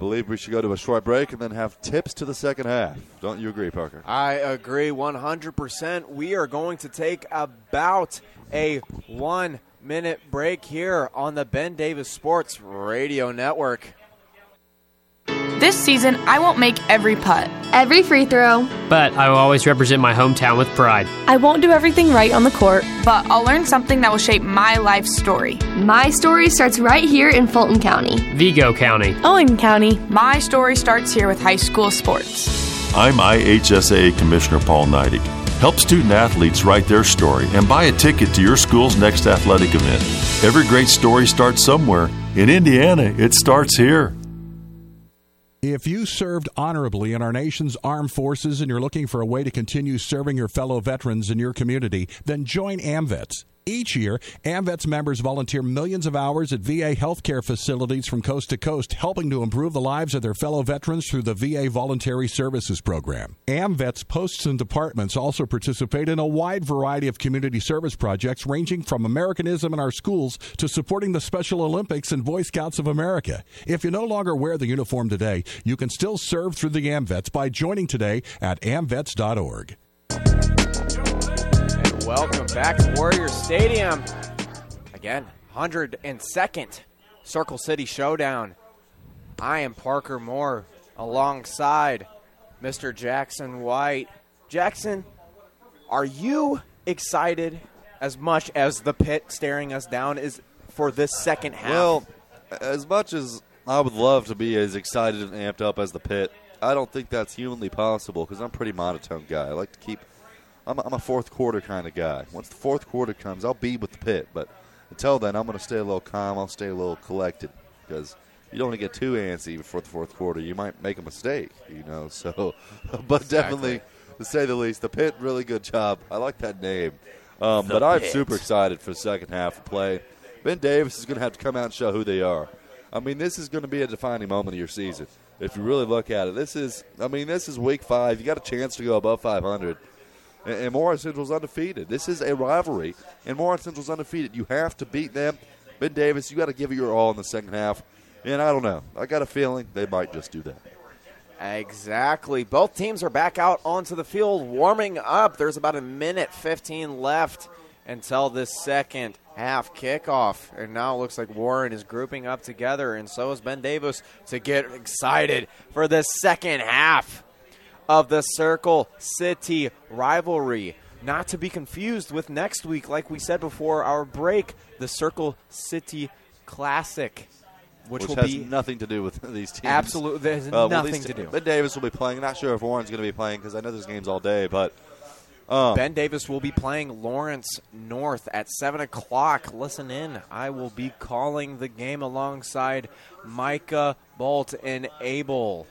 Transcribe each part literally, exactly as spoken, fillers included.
believe we should go to a short break and then have tips to the second half. Don't you agree, Parker? I agree one hundred percent. We are going to take about a one-minute break here on the Ben Davis Sports Radio Network. This season, I won't make every putt, every free throw, but I will always represent my hometown with pride. I won't do everything right on the court, but I'll learn something that will shape my life story. My story starts right here in Fulton County, Vigo County, Owen County. My story starts here with high school sports. I'm I H S A Commissioner Paul Neidig. Help student athletes write their story and buy a ticket to your school's next athletic event. Every great story starts somewhere. In Indiana, it starts here. If you served honorably in our nation's armed forces and you're looking for a way to continue serving your fellow veterans in your community, then join AMVETS. Each year, AMVETS members volunteer millions of hours at V A healthcare facilities from coast to coast, helping to improve the lives of their fellow veterans through the V A Voluntary Services Program. AMVETS posts and departments also participate in a wide variety of community service projects, ranging from Americanism in our schools to supporting the Special Olympics and Boy Scouts of America. If you no longer wear the uniform today, you can still serve through the AMVETS by joining today at amvets dot org. Welcome back to Warrior Stadium. Again, one hundred second Circle City Showdown. I am Parker Moore alongside Mister Jackson White. Jackson, are you excited as much as the pit staring us down is for this second half? Well, as much as I would love to be as excited and amped up as the pit, I don't think that's humanly possible because I'm a pretty monotone guy. I like to keep I'm a, I'm a fourth quarter kind of guy. Once the fourth quarter comes, I'll be with the pit. But until then, I'm going to stay a little calm. I'll stay a little collected because you don't want to get too antsy before the fourth quarter. You might make a mistake, you know. So, but exactly. Definitely, to say the least, the pit, really good job. I like that name. Um, but I'm super excited for the second half of play. Ben Davis is going to have to come out and show who they are. I mean, this is going to be a defining moment of your season. If you really look at it, this is, I mean, this is week five. You got a chance to go above five hundred. And Morehead Central's undefeated. This is a rivalry, and Morehead Central's undefeated. You have to beat them. Ben Davis, you got to give it your all in the second half. And I don't know. I got a feeling they might just do that. Exactly. Both teams are back out onto the field warming up. There's about a minute fifteen left until this second half kickoff. And now it looks like Warren is grouping up together, and so is Ben Davis to get excited for this second half of the Circle City rivalry. Not to be confused with next week, like we said before our break, the Circle City Classic, which, which will has be nothing to do with these teams. Absolutely, there's uh, nothing well, to do. Ben Davis will be playing. Not sure if Warren's going to be playing because I know there's games all day, but um, Ben Davis will be playing Lawrence North at seven o'clock. Listen in. I will be calling the game alongside Micah Bolt and Abel.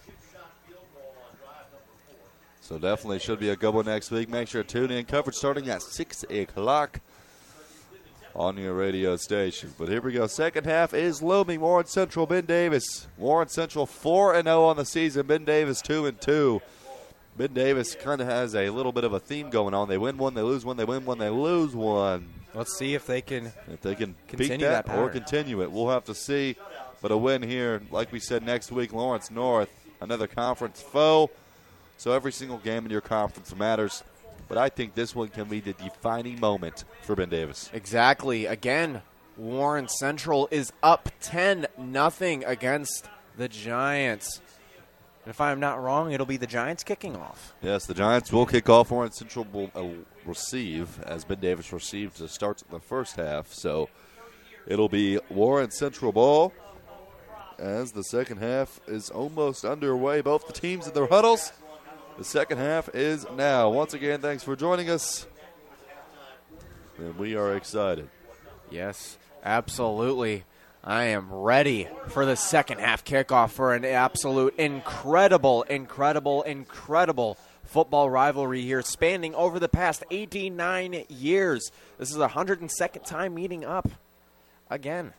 So definitely should be a good one next week. Make sure to tune in. Coverage starting at six o'clock on your radio station. But here we go. Second half is looming. Warren Central, Ben Davis. Warren Central four and oh on the season. Ben Davis two and two. Ben Davis kind of has a little bit of a theme going on. They win one, they lose one, they win one, they lose one. Let's see if they can if they can continue beat that, that or continue it. We'll have to see. But a win here, like we said, next week, Lawrence North, another conference foe. So every single game in your conference matters. But I think this one can be the defining moment for Ben Davis. Exactly. Again, Warren Central is up ten nothing against the Giants. And if I'm not wrong, it'll be the Giants kicking off. Yes, the Giants will kick off. Warren Central will uh, receive, as Ben Davis received to start the first half. So it'll be Warren Central ball as the second half is almost underway. Both the teams in their huddles. The second half is now. Once again, thanks for joining us. And we are excited. Yes, absolutely. I am ready for the second half kickoff for an absolute incredible, incredible, incredible football rivalry here spanning over the past eighty-nine years. This is the one hundred second time meeting up again.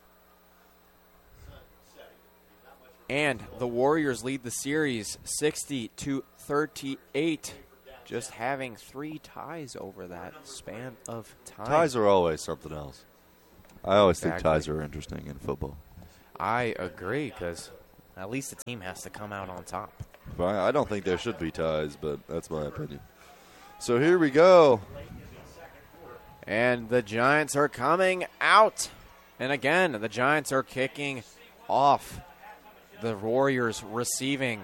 And the Warriors lead the series sixty to thirty-eight, just having three ties over that span of time. Ties are always something else. I always Exactly. think ties are interesting in football. I agree, because at least the team has to come out on top. I don't think there should be ties, but that's my opinion. So here we go. And the Giants are coming out. And again, the Giants are kicking off. The Warriors receiving.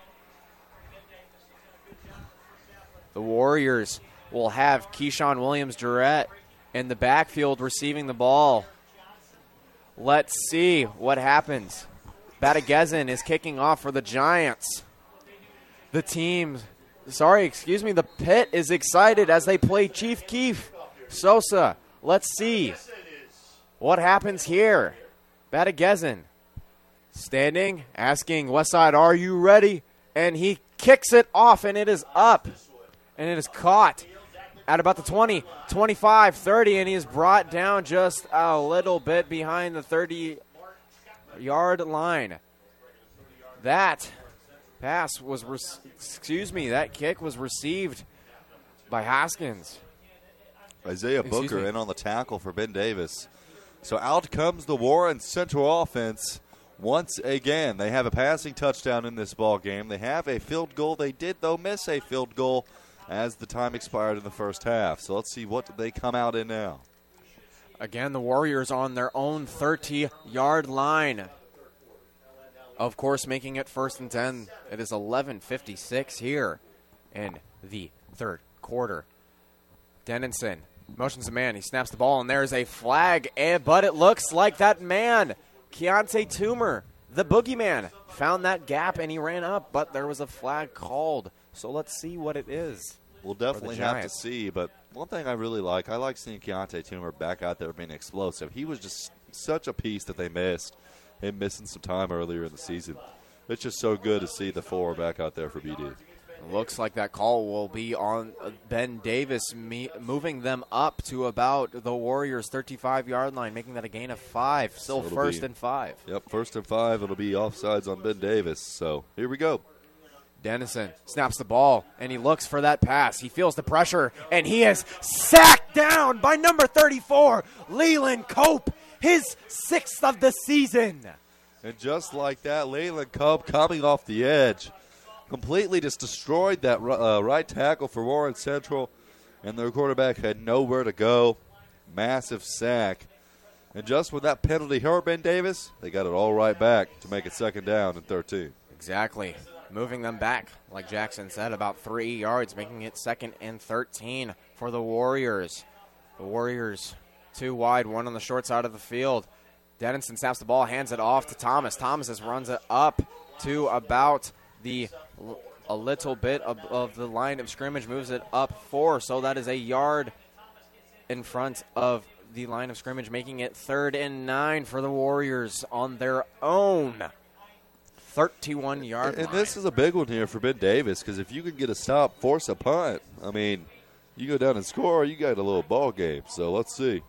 The Warriors will have Keyshawn Williams-Durrett in the backfield receiving the ball. Let's see what happens. Batagezen is kicking off for the Giants. The team, sorry, excuse me, the Pit is excited as they play Chief Keef. Sosa, let's see what happens here. Batagezen standing, asking Westside, are you ready? And he kicks it off, and it is up. And it is caught at about the twenty, twenty-five, thirty, and he is brought down just a little bit behind the thirty-yard line. That pass was, re- excuse me, that kick was received by Haskins. Isaiah Excuse Booker me. in on the tackle for Ben Davis. So out comes the Warren Central offense once again. They have a passing touchdown in this ball game. They have a field goal. They did, though, miss a field goal as the time expired in the first half. So let's see what they come out in now. Again, the Warriors on their own thirty-yard line. Of course, making it first and ten. It is eleven fifty-six here in the third quarter. Dennison motions a man. He snaps the ball, and there's a flag. And, but it looks like that man, Keontae Toomer, the boogeyman, found that gap, and he ran up. But there was a flag called. So let's see what it is. We'll definitely have to Giants. see, but one thing I really like, I like seeing Keontae Toomer back out there being explosive. He was just such a piece that they missed, him missing some time earlier in the season. It's just so good to see the four back out there for B D. Looks like that call will be on Ben Davis, me- moving them up to about the Warriors' thirty-five-yard line, making that a gain of five. Still So it'll first be- and five. Yep, first and five. It'll be offsides on Ben Davis. So here we go. Dennison snaps the ball, and he looks for that pass. He feels the pressure, and he is sacked down by number thirty-four, Leland Cope, his sixth of the season. And just like that, Leyland Cope coming off the edge, completely just destroyed that uh, right tackle for Warren Central, and their quarterback had nowhere to go. Massive sack. And just with that penalty hurt Ben Davis, they got it all right back to make it second down and thirteen. Exactly. Moving them back, like Jackson said, about three yards, making it second and thirteen for the Warriors. The Warriors, two wide, one on the short side of the field. Dennison snaps the ball, hands it off to Thomas. Thomas just runs it up to about the a little bit of, of the line of scrimmage, moves it up four, so that is a yard in front of the line of scrimmage, making it third and nine for the Warriors on their own thirty-one-yard line. And this is a big one here for Ben Davis, because if you can get a stop, force a punt, I mean, you go down and score, you got a little ball game. So let's see.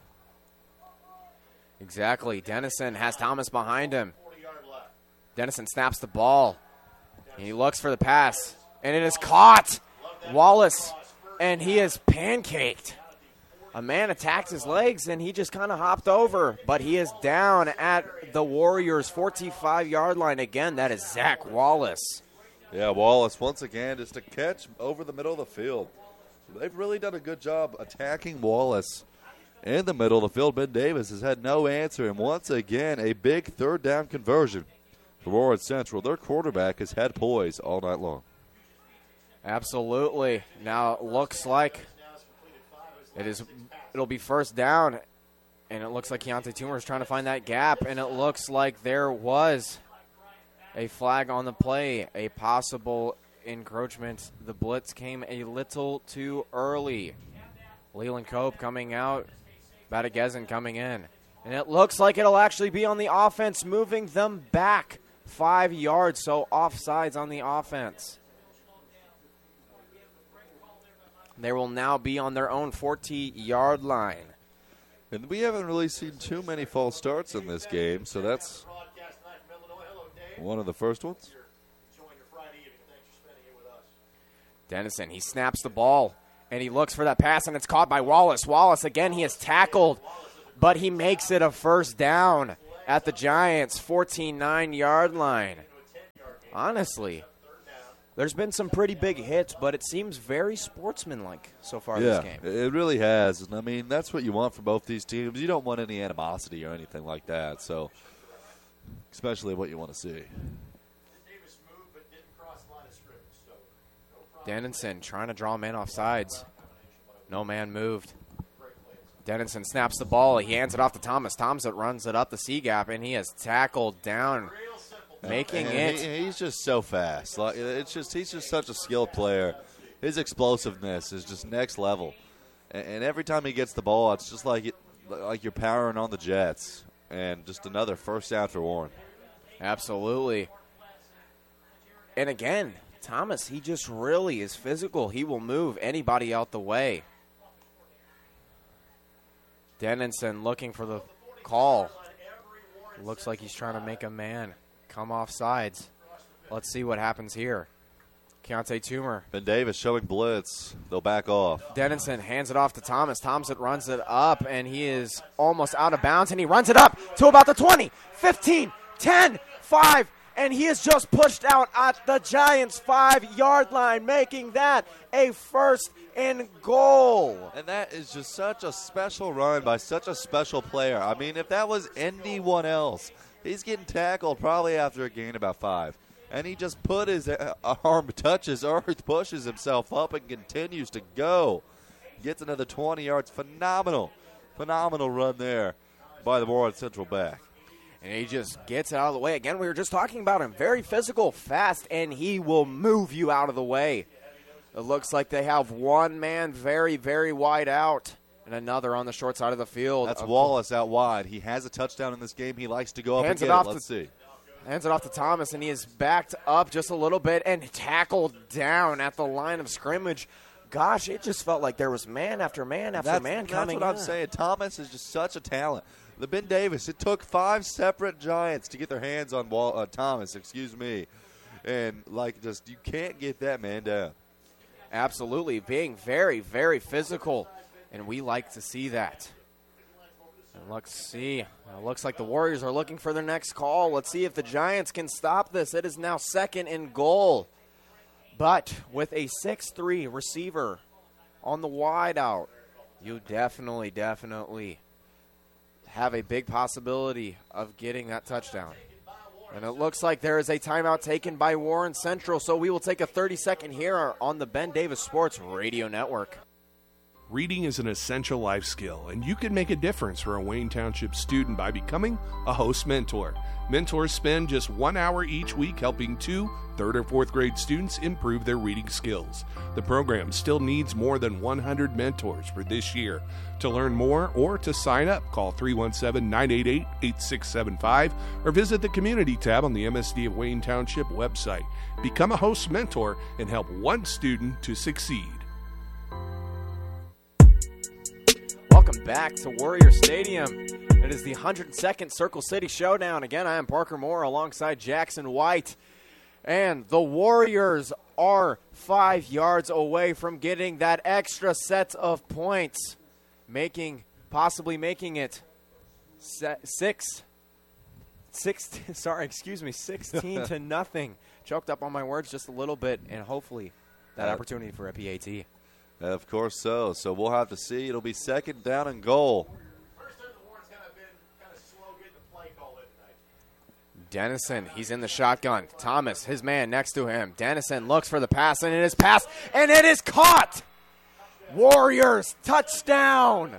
Exactly. Dennison has Thomas behind him. Dennison snaps the ball. And he looks for the pass. And it is caught. Wallace. And he is pancaked. A man attacked his legs, and he just kind of hopped over. But he is down at the Warriors' forty-five-yard line. Again, that is Zach Wallace. Yeah, Wallace, once again, just a catch over the middle of the field. They've really done a good job attacking Wallace in the middle of the field. Ben Davis has had no answer, and once again, a big third down conversion for Warren Central. Their quarterback has had poise all night long. Absolutely. Now it looks like it is. It'll be first down, and it looks like Keontae Toomer is trying to find that gap, and it looks like there was a flag on the play, a possible encroachment. The blitz came a little too early. Leland Cope coming out, Batagezen coming in, and it looks like it'll actually be on the offense, moving them back five yards, so offsides on the offense. They will now be on their own forty-yard line. And we haven't really seen too many false starts in this game, so that's one of the first ones. Dennison, he snaps the ball, and he looks for that pass, and it's caught by Wallace. Wallace, again, he is tackled, but he makes it a first down at the Giants' fourteen nine yard line. Honestly, there's been some pretty big hits, but it seems very sportsmanlike so far yeah, this game. It really has. And I mean, that's what you want from both these teams. You don't want any animosity or anything like that. So, especially what you want to see. Dennison trying to draw a man off sides. No man moved. Dennison snaps the ball. He hands it off to Thomas. Thomas runs it up the C gap, and he has tackled down, making and it. He, he's just so fast. Like it's just he's just such a skilled player. His explosiveness is just next level. And, and every time he gets the ball, it's just like it, like you're powering on the Jets. And just another first down for Warren. Absolutely. And again, Thomas, he just really is physical. He will move anybody out the way. Dennison looking for the call. Looks like he's trying to make a man come off sides. Let's see what happens here. Keontae Toomer. Ben Davis showing blitz. They'll back off. Dennison hands it off to Thomas. Thomas runs it up, and he is almost out of bounds, and he runs it up to about the twenty, fifteen, ten, five, and he is just pushed out at the Giants' five-yard line, making that a first and goal. And that is just such a special run by such a special player. I mean, if that was anyone else, he's getting tackled probably after a gain about five. And he just put his arm, touches earth, pushes himself up, and continues to go. Gets another twenty yards. Phenomenal, phenomenal run there by the Warren Central back. And he just gets it out of the way. Again, we were just talking about him. Very physical, fast, and he will move you out of the way. It looks like they have one man very, very wide out and another on the short side of the field. That's Wallace out wide. He has a touchdown in this game. He likes to go up Hands and it get off it. Let's to, see. Hands it off to Thomas, and he is backed up just a little bit and tackled down at the line of scrimmage. Gosh, it just felt like there was man after man after That's, man that's coming what I'm in. saying. Thomas is just such a talent. The Ben Davis, it took five separate Giants to get their hands on Wall, uh, Thomas, excuse me. And, like, just you can't get that man down. Absolutely. Being very, very physical, and we like to see that. And let's see. It looks like the Warriors are looking for their next call. Let's see if the Giants can stop this. It is now second and goal. But with a six three receiver on the wide out, you definitely, definitely have a big possibility of getting that touchdown. And it looks like there is a timeout taken by Warren Central, so we will take a thirty-second here on the Ben Davis Sports Radio Network. Reading is an essential life skill, and you can make a difference for a Wayne Township student by becoming a host mentor. Mentors spend just one hour each week helping two third or fourth grade students improve their reading skills. The program still needs more than one hundred mentors for this year. To learn more or to sign up, call three one seven, nine eight eight, eight six seven five or visit the Community tab on the M S D of Wayne Township website. Become a host mentor and help one student to succeed. Welcome back to Warrior Stadium. It is the one hundred second Circle City Showdown. Again, I am Parker Moore alongside Jackson White. And the Warriors are five yards away from getting that extra set of points, making possibly making it six, six. Sorry, excuse me, sixteen to nothing. Choked up on my words just a little bit, and hopefully that uh, opportunity for a P A T. Of course so. So we'll have to see. It'll be second down and goal. Dennison, he's in the shotgun. Thomas, his man next to him. Dennison looks for the pass, and it is passed, and it is caught. Warriors, touchdown.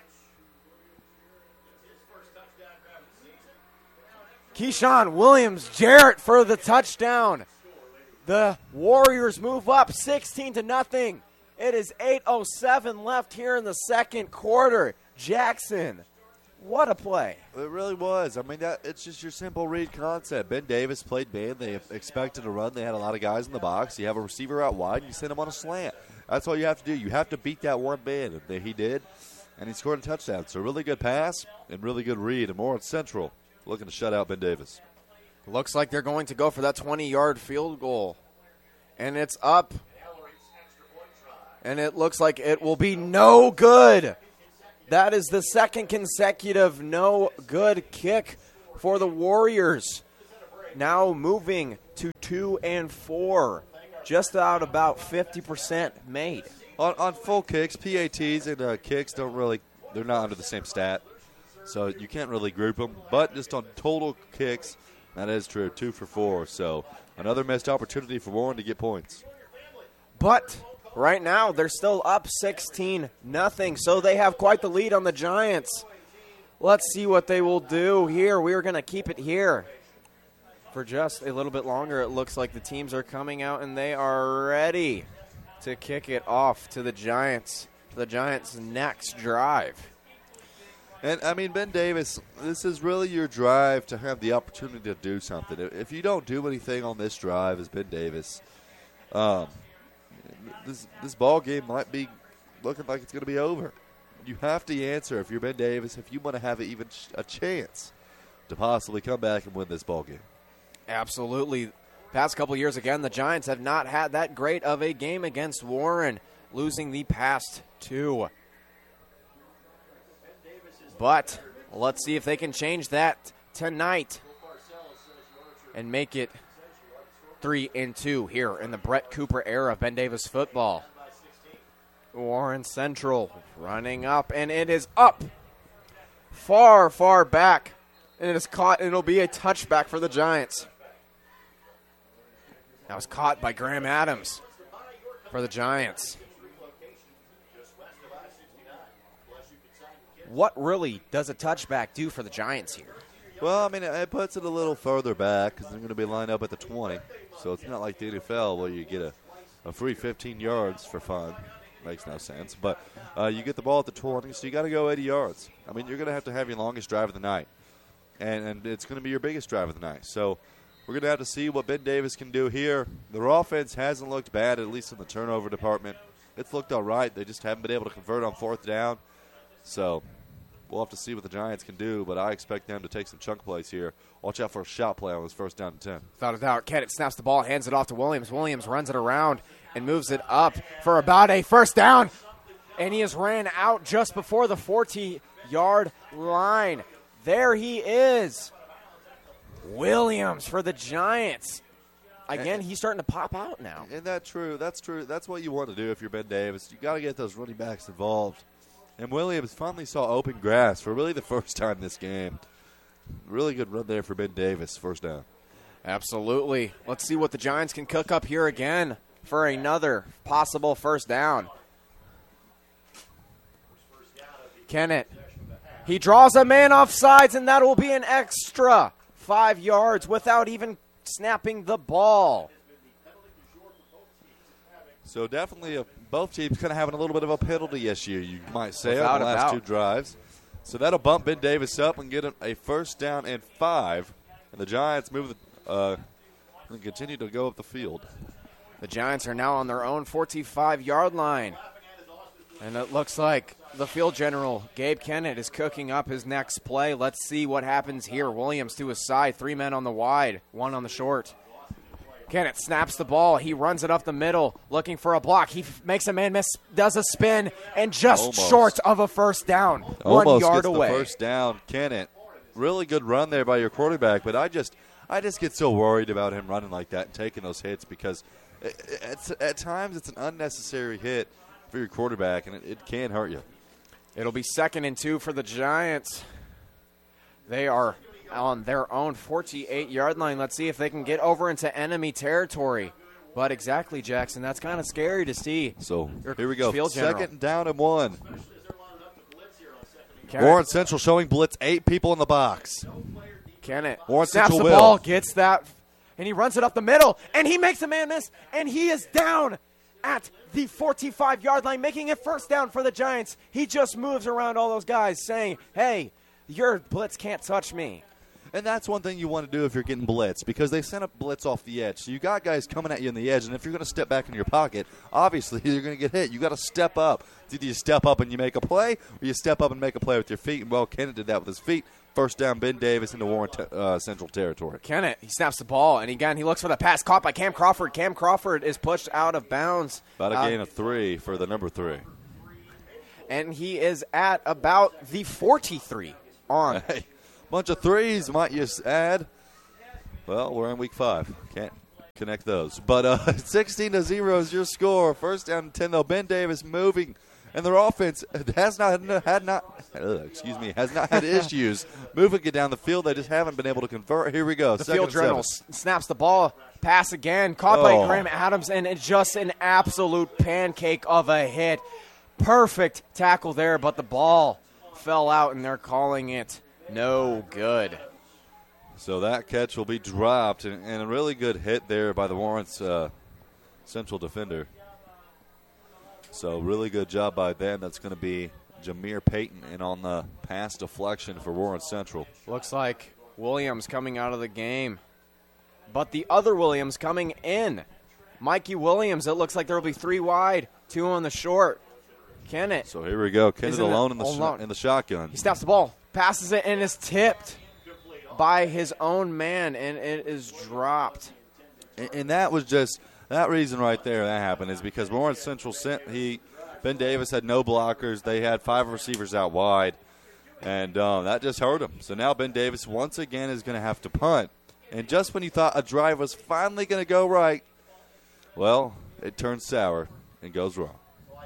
Keyshawn Williams-Jarrett for the touchdown. The Warriors move up sixteen to nothing. It is eight oh seven left here in the second quarter. Jackson, what a play. It really was. I mean, that it's just your simple read concept. Ben Davis played man. They expected to run. They had a lot of guys in the box. You have a receiver out wide, and you send him on a slant. That's all you have to do. You have to beat that one man. And he did, and he scored a touchdown. So really good pass and really good read. And Warren Central looking to shut out Ben Davis. Looks like they're going to go for that twenty-yard field goal. And it's up. And it looks like it will be no good. That is the second consecutive no good kick for the Warriors. Now moving to two and four. Just out about fifty percent made. On, on full kicks, P A Ts and uh, kicks don't really, they're not under the same stat. So you can't really group them. But just on total kicks, that is true, two for four. So another missed opportunity for Warren to get points. But right now they're still up sixteen nothing. So they have quite the lead on the Giants. Let's see what they will do here. We're going to keep it here for just a little bit longer. It looks like the teams are coming out and they are ready to kick it off to the Giants, to the Giants' next drive. And, I mean, Ben Davis, this is really your drive to have the opportunity to do something. If you don't do anything on this drive as Ben Davis, um, this this ball game might be looking like it's going to be over. You have to answer if you're Ben Davis, if you want to have even a chance to possibly come back and win this ball game. Absolutely. Past couple years, again, the Giants have not had that great of a game against Warren, losing the past two. But let's see if they can change that tonight and make it three and two here in the Brett Cooper era of Ben Davis football. Warren Central running up, and it is up far, far back. And it is caught, and it'll be a touchback for the Giants. That was caught by Graham Adams for the Giants. What really does a touchback do for the Giants here? Well, I mean, it puts it a little further back because they're going to be lined up at the twenty. So it's not like the N F L where you get a, a free fifteen yards for fun. Makes no sense. But uh, you get the ball at the twenty, so you got to go eighty yards. I mean, you're going to have to have your longest drive of the night. And, and it's going to be your biggest drive of the night. So we're going to have to see what Ben Davis can do here. Their offense hasn't looked bad, at least in the turnover department. It's looked all right. They just haven't been able to convert on fourth down. So we'll have to see what the Giants can do, but I expect them to take some chunk plays here. Watch out for a shot play on this first down and ten. Without a doubt, Kennett snaps the ball, hands it off to Williams. Williams runs it around and moves it up for about a first down. And he has ran out just before the forty-yard line. There he is. Williams for the Giants. Again, he's starting to pop out now. And that's true. That's true. That's what you want to do if you're Ben Davis. You got to get those running backs involved. And Williams finally saw open grass for really the first time this game. Really good run there for Ben Davis, first down. Absolutely. Let's see what the Giants can cook up here again for another possible first down. Kennett. He draws a man off sides, and that will be an extra five yards without even snapping the ball. So definitely a, both teams kind of having a little bit of a penalty issue, you might say, Without on the last doubt. two drives. So that'll bump Ben Davis up and get him a first down and five. And the Giants move the, uh, and continue to go up the field. The Giants are now on their own forty-five-yard line. And it looks like the field general, Gabe Kennett, is cooking up his next play. Let's see what happens here. Williams to his side, three men on the wide, one on the short. Kennett snaps the ball. He runs it up the middle, looking for a block. He f- makes a man miss, does a spin, and just Almost. short of a first down. Almost one yard gets away. the first down. Kennett, really good run there by your quarterback, but I just I just get so worried about him running like that and taking those hits because it, it's, at times it's an unnecessary hit for your quarterback, and it, it can hurt you. It'll be second and two for the Giants. They are on their own forty-eight-yard line. Let's see if they can get over into enemy territory. But exactly, Jackson, that's kind of scary to see. So Your here we go. field general. Second down and one. Kennett, Warren Central showing blitz, eight people in the box. Kennett Warren snaps Central the will. ball, gets that, and he runs it up the middle, and he makes a man miss, and he is down at the forty-five-yard line, making it first down for the Giants. He just moves around all those guys saying, hey, your blitz can't touch me. And that's one thing you want to do if you're getting blitz, because they sent up blitz off the edge. So you got guys coming at you in the edge, and if you're going to step back in your pocket, obviously you're going to get hit. You got to step up. It's either you step up and you make a play, or you step up and make a play with your feet. And, well, Kennett did that with his feet. First down, Ben Davis into Warren te- uh, Central territory. Kennett, he snaps the ball, and again, he looks for the pass caught by Cam Crawford. Cam Crawford is pushed out of bounds. About a Uh, gain of three for the number three. And he is at about the forty-three on. Hey, Bunch of threes, might you add. Well, we're in week five. Can't connect those. But uh, sixteen to zero is your score. First down and ten, though. Ben Davis moving. And their offense has not had not uh, excuse me has not had issues moving it down the field. They just haven't been able to convert. Here we go. The Second field and journal seven. s- snaps the ball, pass again, caught Oh. by Graham Adams, and it's just an absolute pancake of a hit. Perfect tackle there, but the ball fell out, and they're calling it no good. So that catch will be dropped, and, and a really good hit there by the Warrants uh, Central defender. So really good job by them. That's going to be Jameer Payton, and on the pass deflection for Warren Central. Looks like Williams coming out of the game. But the other Williams coming in. Mikey Williams, it looks like there will be three wide, two on the short. Kennett. So here we go. Kennett Isn't it alone in the, alone? sh- in the shotgun. He snaps the ball, passes it, and is tipped by his own man, and it is dropped. And, and that was just that reason right there that happened is because Warren Central sent he Ben Davis had no blockers. They had five receivers out wide, and um, that just hurt him. So now Ben Davis once again is going to have to punt. And just when you thought a drive was finally going to go right, well, it turns sour and goes wrong.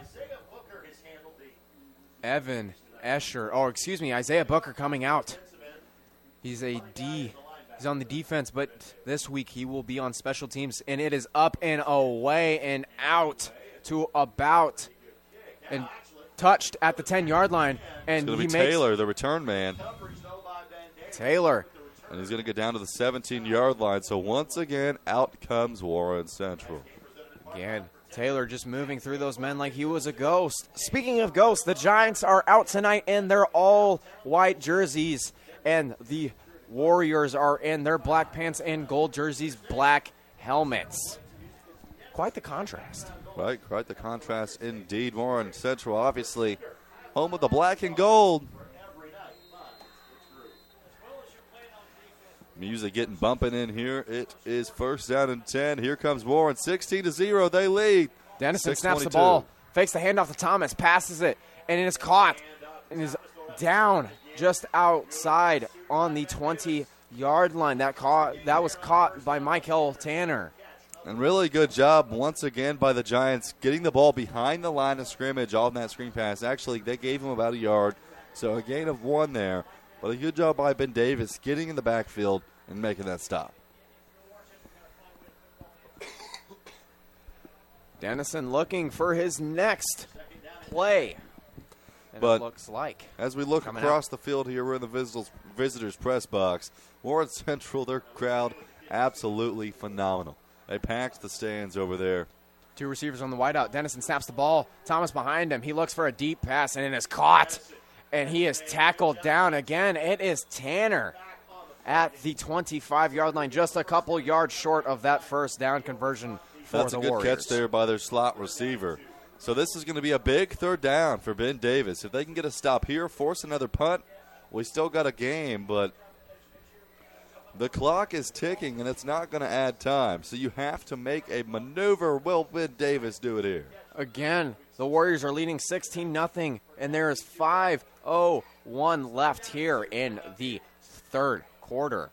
Evan Escher, oh, excuse me, Isaiah Booker coming out. He's a D. He's on the defense, but this week he will be on special teams, and it is up and away and out to about and touched at the ten-yard line. And It's going he to be makes Taylor, the return man. Taylor. And he's going to get down to the seventeen-yard line. So once again, out comes Warren Central. Again, Taylor just moving through those men like he was a ghost. Speaking of ghosts, the Giants are out tonight, and they're all white jerseys. And the Warriors are in their black pants and gold jerseys, black helmets. Quite the contrast. Right, quite the contrast indeed. Warren Central, obviously, home with the black and gold. Music getting bumping in here. It is first down and ten. Here comes Warren. sixteen to zero. They lead. Dennison snaps the six twenty-two. ball, fakes the handoff to Thomas, passes it, and it is caught and is down just outside on the twenty-yard line. That caught, that was caught by Michael Tanner. And really good job once again by the Giants getting the ball behind the line of scrimmage on that screen pass. Actually, they gave him about a yard, so a gain of one there. But a good job by Ben Davis getting in the backfield and making that stop. Dennison looking for his next play. And But it looks like. As we look Coming across out. the field here, we're in the visitors, visitors press box. Warren Central, their crowd, absolutely phenomenal. They packed the stands over there. Two receivers on the wideout. Dennison snaps the ball. Thomas behind him. He looks for a deep pass, and it is caught. And he is tackled down again. It is Tanner at the twenty-five-yard line, just a couple yards short of that first down conversion for That's the a good Warriors. catch there by their slot receiver. So this is going to be a big third down for Ben Davis. If they can get a stop here, force another punt, we still got a game, but the clock is ticking, and it's not going to add time. So you have to make a maneuver. Will Ben Davis do it here? Again, the Warriors are leading sixteen nothing, and there is five oh one left here in the third quarter.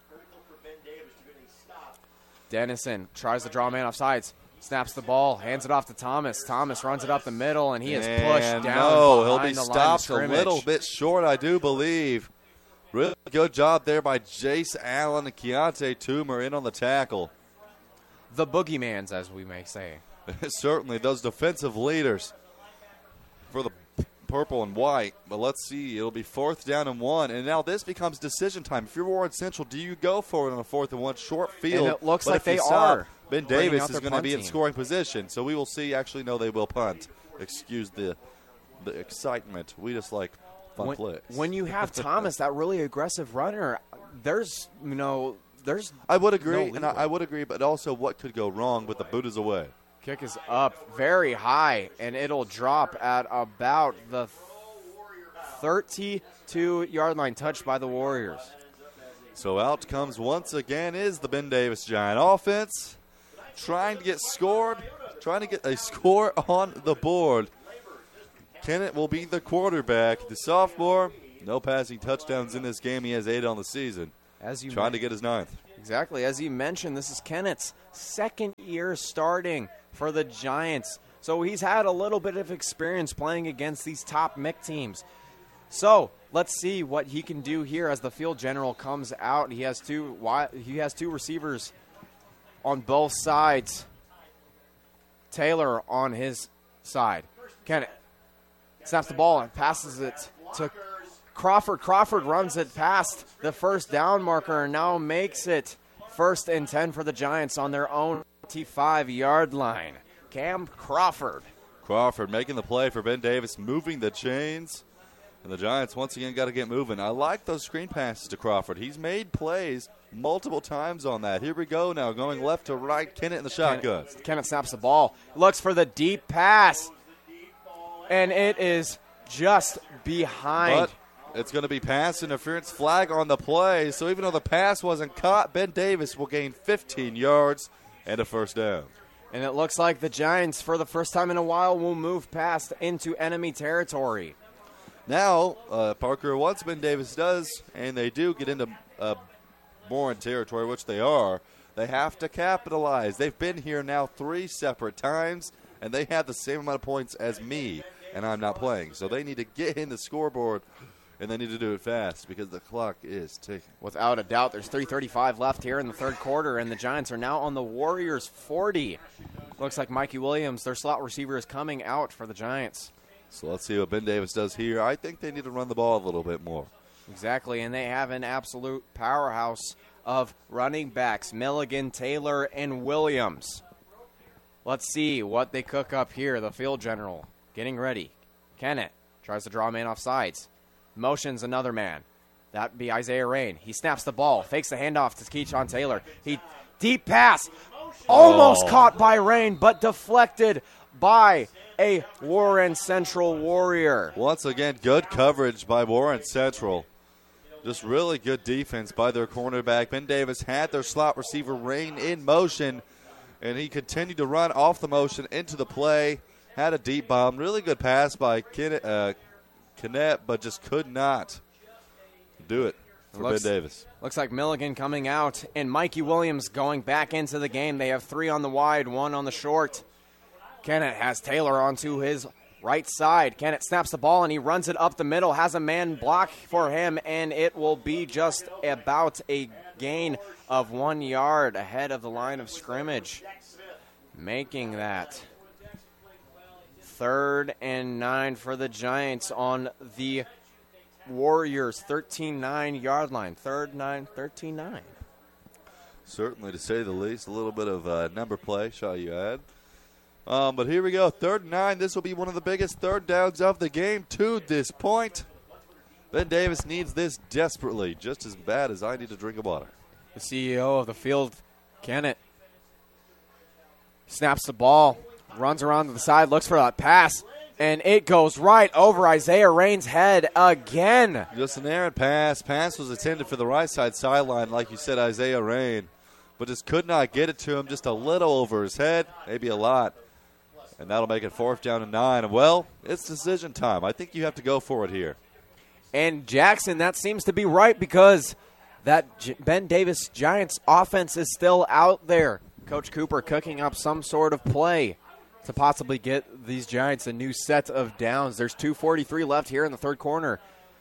Dennison tries to draw a man off sides, snaps the ball, hands it off to Thomas. Thomas runs it up the middle, and he is pushed And down no, he'll behind be the line of stopped a scrimmage. little bit short, I do believe. Really good job there by Jace Allen and Keontae Toomer in on the tackle. The boogeymans, as we may say. Certainly, those defensive leaders for the purple and white. But let's see, it'll be fourth down and one. And now this becomes decision time. If you're Warren Central, do you go for it on a fourth and one short field? And it looks But like if you they stop, are Ben bringing Davis out is their going to be in punting. scoring position. So we will see. Actually, no, they will punt. Excuse the the excitement. We just like fun When, plays. when you have Thomas, that really aggressive runner, there's, you know, there's I would agree, no and I, leeway. I would agree, but also what could go wrong with the boot is away. Kick is up very high, and it'll drop at about the thirty-two-yard line, touched by the Warriors. So out comes once again is the Ben Davis Giant offense, trying to get scored, trying to get a score on the board. Kennett will be the quarterback. The sophomore, No passing touchdowns in this game. He has eight on the season. As you Trying men- to get his ninth. Exactly. As you mentioned, this is Kennett's second year starting for the Giants. So he's had a little bit of experience playing against these top M I C teams. So let's see what he can do here as the field general comes out. He has two, he has two receivers on both sides. Taylor on his side. Kennett snaps the ball and passes it to Crawford. Crawford runs it past the first down marker and now makes it first and ten for the Giants on their own twenty-five-yard line. Cam Crawford. Crawford making the play for Ben Davis, moving the chains. And the Giants once again got to get moving. I like those screen passes to Crawford. He's made plays multiple times on that. Here we go now, going left to right. Kennett in the shotgun. Kennett, Kennett snaps the ball. Looks for the deep pass. And it is just behind. But it's going to be pass interference flag on the play. So even though the pass wasn't caught, Ben Davis will gain fifteen yards and a first down. And it looks like the Giants, for the first time in a while, will move past into enemy territory. Now, uh, Parker, once Ben Davis does, and they do get into uh, Warren territory, which they are, they have to capitalize. They've been here now three separate times, and they have the same amount of points as me, and I'm not playing. So they need to get in the scoreboard, and they need to do it fast because the clock is ticking. Without a doubt, there's three thirty-five left here in the third quarter, and the Giants are now on the Warriors' forty. Looks like Mikey Williams, their slot receiver, is coming out for the Giants. So let's see what Ben Davis does here. I think they need to run the ball a little bit more. Exactly, and they have an absolute powerhouse of running backs, Milligan, Taylor, and Williams. Let's see what they cook up here. The field general getting ready. Kennett tries to draw a man off sides. Motions another man. That'd be Isaiah Rain. He snaps the ball, fakes the handoff to Keyshawn Taylor. He deep pass, almost Oh. caught by Rain, but deflected by a Warren Central Warrior. Once again, good coverage by Warren Central. Just really good defense by their cornerback. Ben Davis had their slot receiver Rain in motion, and he continued to run off the motion into the play. Had a deep bomb. Really good pass by Kennett, uh, Kennett, but just could not do it for Looks- Ben Davis. Looks like Milligan coming out, and Mikey Williams going back into the game. They have three on the wide, one on the short. Kennett has Taylor onto his right side. Kennett snaps the ball, and he runs it up the middle, has a man block for him, and it will be just about a gain of one yard ahead of the line of scrimmage, making that third and nine for the Giants on the Warriors' thirteen nine yard line. Third nine, thirteen nine. Certainly, to say the least, a little bit of uh, number play, shall you add. Um, but here we go, third and nine. This will be one of the biggest third downs of the game to this point. Ben Davis needs this desperately, just as bad as I need a drink of water. The C E O of the field, Kennett, snaps the ball, runs around to the side, looks for that pass, and it goes right over Isaiah Rain's head again. Just an errant pass. Pass was intended for the right side sideline, like you said, Isaiah Rain, but just could not get it to him, just a little over his head, maybe a lot. And that'll make it fourth down and nine. Well, it's decision time. I think you have to go for it here. And Jackson, that seems to be right because that J- Ben Davis Giants offense is still out there. Coach Cooper cooking up some sort of play to possibly get these Giants a new set of downs. There's two forty-three left here in the third corner.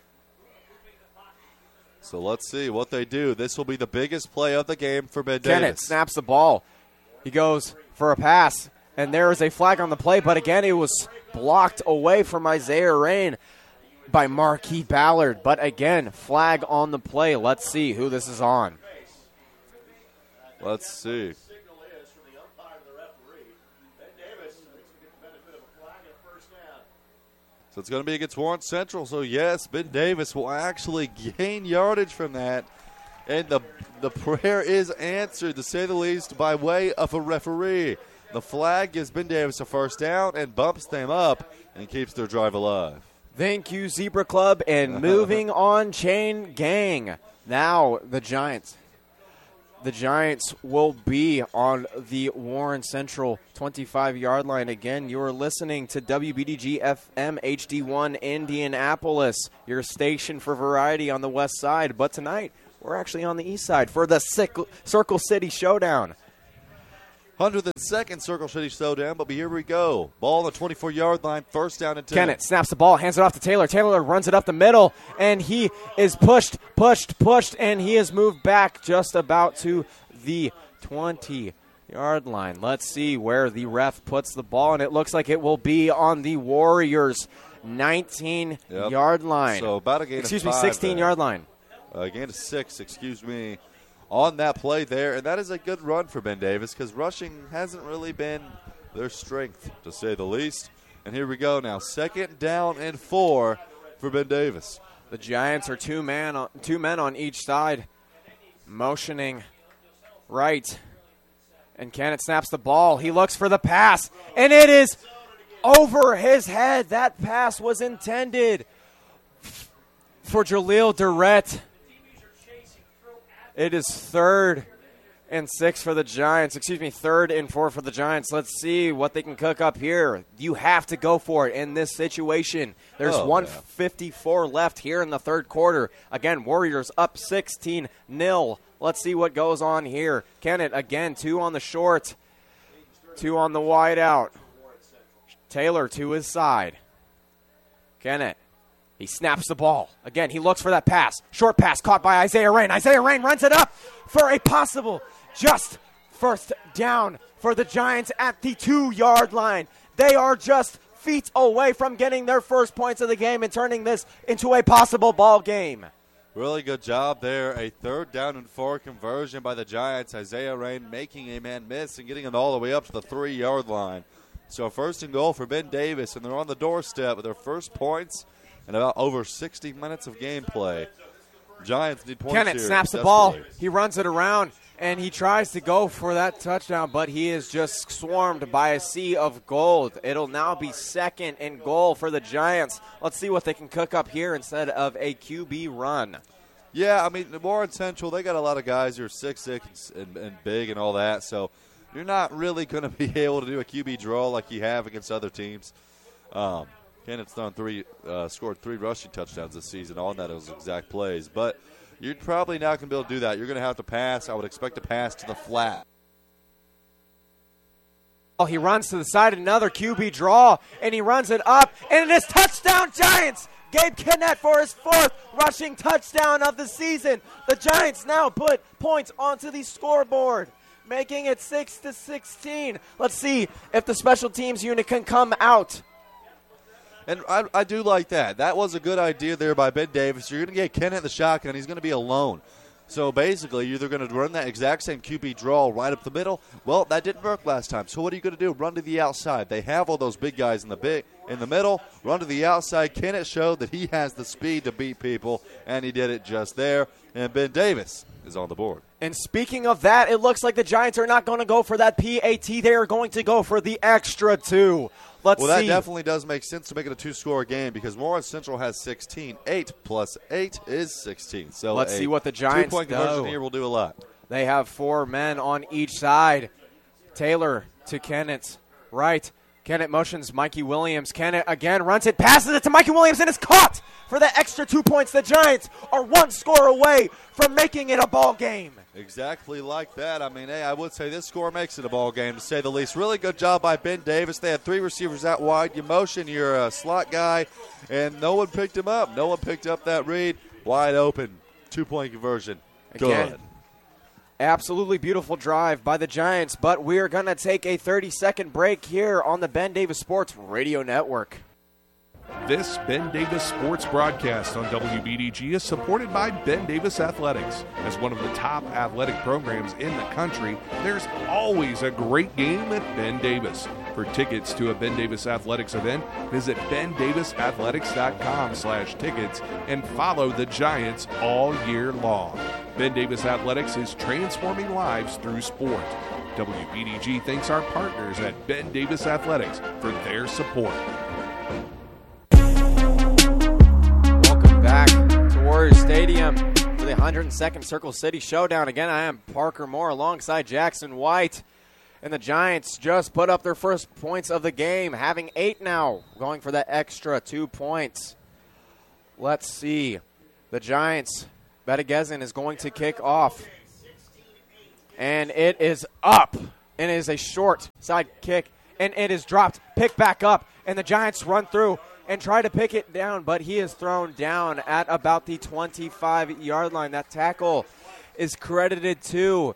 So let's see what they do. This will be the biggest play of the game for Ben Kennett Davis. snaps the ball. He goes for a pass, and there is a flag on the play, but again, it was blocked away from Isaiah Rain by Marquis Ballard. But again, flag on the play. Let's see who this is on. Let's see. So it's going to be against Warren Central. So, yes, Ben Davis will actually gain yardage from that. And the the prayer is answered, to say the least, by way of a referee. The flag gives Ben Davis a first down and bumps them up and keeps their drive alive. Thank you, Zebra Club. And moving on, Chain Gang. Now the Giants. The Giants will be on the Warren Central twenty-five-yard line. Again, you are listening to W B D G F M H D one Indianapolis, your station for variety on the west side. But tonight, we're actually on the east side for the Circle City Showdown. one hundred second Circle City Showdown, but here we go. Ball on the twenty-four-yard line, first down and ten. Kennett snaps the ball, hands it off to Taylor. Taylor runs it up the middle, and he is pushed, pushed, pushed, and he is moved back just about to the twenty-yard line. Let's see where the ref puts the ball, and it looks like it will be on the Warriors' nineteen-yard yep. line. So about a gain excuse of five me, sixteen-yard line. A gain of six, excuse me. On that play there, and that is a good run for Ben Davis because rushing hasn't really been their strength, to say the least. And here we go now, second down and four for Ben Davis. The Giants are two man, on, two men on each side, motioning right. And Kennett snaps the ball. He looks for the pass, and it is over his head. That pass was intended for Jaleel Durrett. It is third and six for the Giants. Excuse me, third and four for the Giants. Let's see what they can cook up here. You have to go for it in this situation. There's oh, one yeah. fifty-four left here in the third quarter. Again, Warriors up sixteen nil. Let's see what goes on here. Kennett, again, two on the short, two on the wide out. Taylor to his side. Kennett. He snaps the ball. Again, he looks for that pass. Short pass caught by Isaiah Rain. Isaiah Rain runs it up for a possible just first down for the Giants at the two-yard line. They are just feet away from getting their first points of the game and turning this into a possible ball game. Really good job there. A third down and four conversion by the Giants. Isaiah Rain making a man miss and getting it all the way up to the three-yard line. So first and goal for Ben Davis, and they're on the doorstep with their first points and about over sixty minutes of gameplay. Giants need points Kennett here. snaps the ball. He runs it around, and he tries to go for that touchdown, but he is just swarmed by a sea of gold. It'll now be second and goal for the Giants. Let's see what they can cook up here instead of a Q B run. Yeah, I mean, Warren Central, they got a lot of guys who are six six and, and big and all that, so you're not really going to be able to do a Q B draw like you have against other teams. Um Kennett's done three, uh, scored three rushing touchdowns this season on that those exact plays. But you're probably not going to be able to do that. You're going to have to pass. I would expect to pass to the flat. Oh, he runs to the side, another Q B draw, and he runs it up, and it is touchdown Giants! Gabe Kennett for his fourth rushing touchdown of the season. The Giants now put points onto the scoreboard, making it six to sixteen. Let's see if the special teams unit can come out. And I, I do like that. That was a good idea there by Ben Davis. You're going to get Kennett in the shotgun. He's going to be alone. So basically, you're either going to run that exact same Q B draw right up the middle. Well, that didn't work last time. So what are you going to do? Run to the outside. They have all those big guys in the big in the middle. Run to the outside. Kennett showed that he has the speed to beat people, and he did it just there. And Ben Davis is on the board. And speaking of that, it looks like the Giants are not going to go for that P A T. They are going to go for the extra two. Let's well, see. that definitely does make sense to make it a two-score game because Warren Central has sixteen. Eight plus eight is sixteen. So let's see what the Giants two-point do. conversion here will do a lot. They have four men on each side. Taylor to Kennett's right. Kennett motions Mikey Williams. Kennett again runs it, passes it to Mikey Williams, and is caught for the extra two points. The Giants are one score away from making it a ball game. Exactly like that. I mean, hey, I would say this score makes it a ball game, to say the least. Really good job by Ben Davis. They had three receivers out wide. You motion, you're a slot guy, and no one picked him up. No one picked up that read. Wide open, two-point conversion. Good. Again, absolutely beautiful drive by the Giants, but we're going to take a thirty-second break here on the Ben Davis Sports Radio Network. This Ben Davis Sports broadcast on W B D G is supported by Ben Davis Athletics. As one of the top athletic programs in the country, there's always a great game at Ben Davis. For tickets to a Ben Davis Athletics event, visit ben davis athletics dot com slash tickets and follow the Giants all year long. Ben Davis Athletics is transforming lives through sport. W B D G thanks our partners at Ben Davis Athletics for their support. Welcome back to Warriors Stadium. for the one hundred second Circle City Showdown. Again, I am Parker Moore alongside Jackson White. And the Giants just put up their first points of the game, having eight now, going for that extra two points. Let's see. The Giants, Betagezin is going to kick off. And it is up. And it is a short side kick. And it is dropped. Picked back up. And the Giants run through and try to pick it down. But he is thrown down at about the twenty-five-yard line. That tackle is credited to